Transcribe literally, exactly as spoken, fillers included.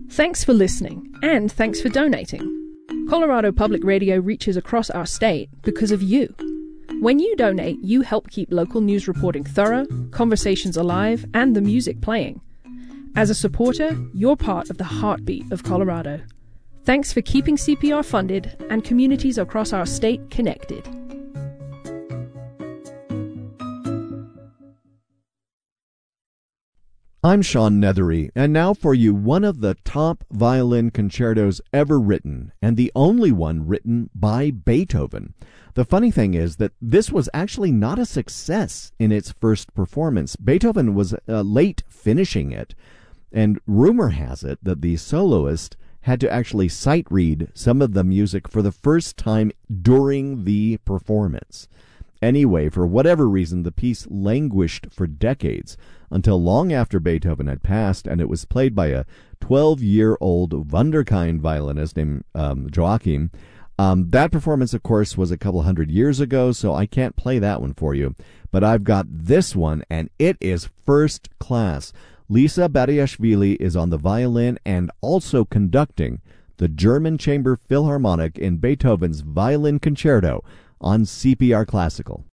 Thanks for listening, and thanks for donating. Colorado Public Radio reaches across our state because of you. When you donate, you help keep local news reporting thorough, conversations alive, and the music playing. As a supporter, you're part of the heartbeat of Colorado. Thanks for keeping C P R funded and communities across our state connected. I'm Sean Nethery, and now for you one of the top violin concertos ever written, and the only one written by Beethoven. The funny thing is that this was actually not a success in its first performance. Beethoven was uh, late finishing it, and rumor has it that the soloist had to actually sight read some of the music for the first time during the performance. Anyway, for whatever reason, the piece languished for decades until long after Beethoven had passed, and it was played by a twelve-year-old wunderkind violinist named um, Joachim. Um, that performance, of course, was a couple hundred years ago, so I can't play that one for you. But I've got this one, and it is first class. Lisa Bariashvili is on the violin and also conducting the German Chamber Philharmonic in Beethoven's Violin Concerto on C P R Classical.